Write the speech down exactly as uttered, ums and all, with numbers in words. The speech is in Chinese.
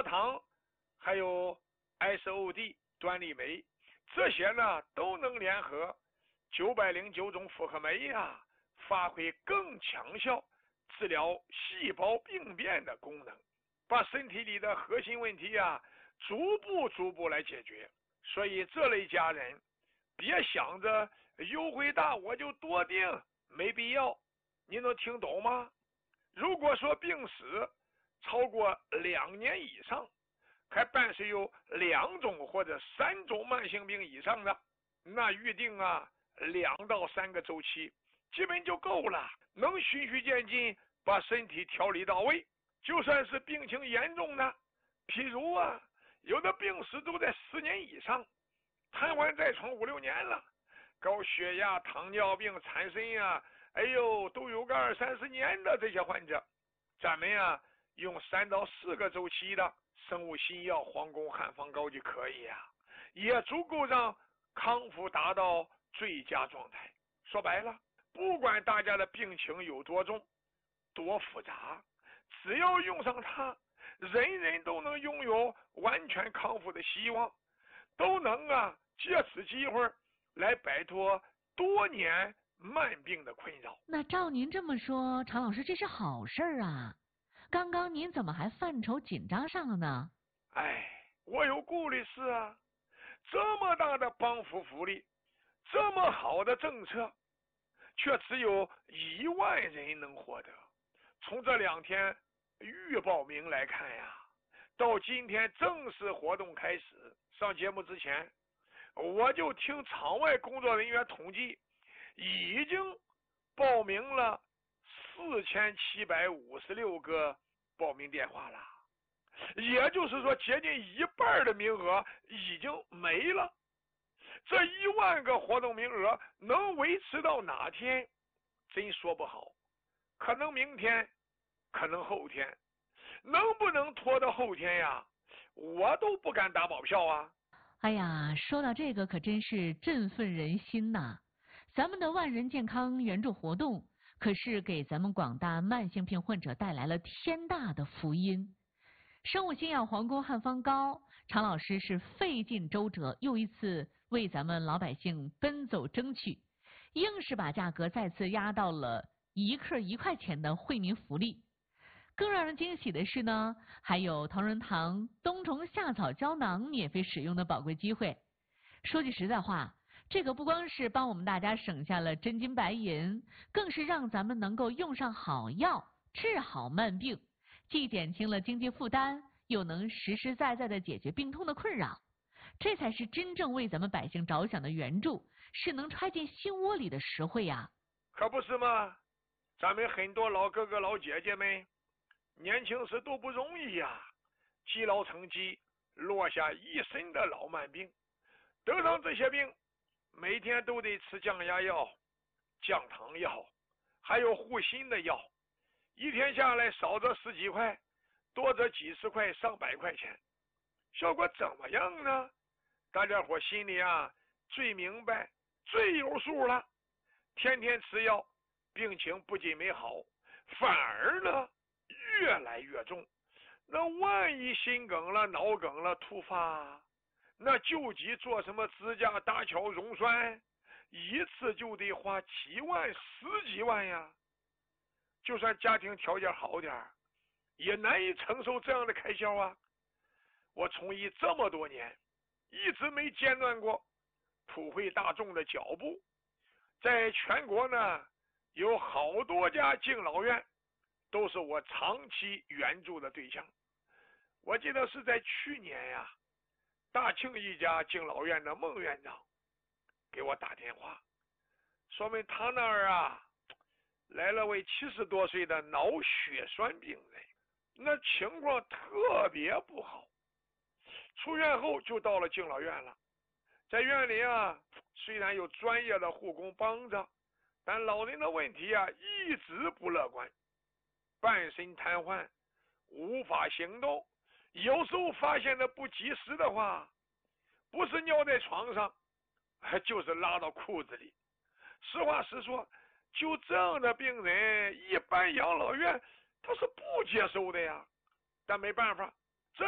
药糖，还有 S O D 端粒酶，这些呢都能联合九百零九种复合酶呀，发挥更强效治疗细胞病变的功能，把身体里的核心问题呀逐步逐步来解决。所以这类家人别想着优惠大我就多订，没必要。你能听懂吗？如果说病史超过两年以上，还伴随有两种或者三种慢性病以上的，那预定啊两到三个周期基本就够了，能循序渐进把身体调理到位。就算是病情严重的，譬如啊有的病史都在十年以上，瘫痪在床五六年了，高血压、糖尿病、产生呀，哎呦都有个二三十年的这些患者，咱们呀用三到四个周期的生物新药皇宫汉方膏就可以呀、啊，也足够让康复达到最佳状态。说白了，不管大家的病情有多重多复杂，只要用上它，人人都能拥有完全康复的希望，都能啊借此机会来摆脱多年慢病的困扰。 那照您这么说，常老师这是好事啊，刚刚您怎么还犯愁紧张上了呢？ 哎，我有顾虑是啊，这么大的帮扶福利，这么好的政策，却只有一万人能获得。从这两天预报名来看呀，到今天正式活动开始，上节目之前我就听场外工作人员统计，已经报名了四千七百五十六个报名电话了，也就是说接近一半的名额已经没了。这一万个活动名额能维持到哪天真说不好，可能明天，可能后天，能不能拖到后天呀，我都不敢打保票啊。 哎呀，说到这个可真是振奋人心呐！咱们的万人健康援助活动可是给咱们广大慢性病患者带来了天大的福音。生物新药皇宫汉方膏，常老师是费尽周折，又一次为咱们老百姓奔走争取，硬是把价格再次压到了一克一块钱的惠民福利。更让人惊喜的是呢，还有同仁堂冬虫夏草胶囊免费使用的宝贵机会。说句实在话，这个不光是帮我们大家省下了真金白银，更是让咱们能够用上好药，治好慢病，既减轻了经济负担，又能实实在在的解决病痛的困扰。这才是真正为咱们百姓着想的援助，是能揣进心窝里的实惠呀、啊！ 可不是吗？咱们很多老哥哥老姐姐们年轻时都不容易呀、啊，积劳成疾，落下一身的老慢病，得上这些病每天都得吃降压药、降糖药，还有护心的药，一天下来少则十几块，多则几十块上百块钱，效果怎么样呢？大家伙心里啊最明白最有数了。天天吃药，病情不仅没好，反而呢越来越重。那万一心梗了、脑梗了突发，那救急做什么支架、搭桥、溶栓，一次就得花几万、十几万呀。就算家庭条件好点，也难以承受这样的开销啊。我从医这么多年，一直没间断过普惠大众的脚步。在全国呢，有好多家敬老院都是我长期援助的对象。我记得是在去年呀，大庆一家敬老院的孟院长给我打电话，说明他那儿啊来了位七十多岁的脑血栓病人，那情况特别不好，出院后就到了敬老院了。在院里啊，虽然有专业的护工帮着，但老人的问题啊一直不乐观，半身瘫痪，无法行动，有时候发现的不及时的话，不是尿在床上，就是拉到裤子里。实话实说，就这样的病人，一般养老院他是不接收的呀。但没办法，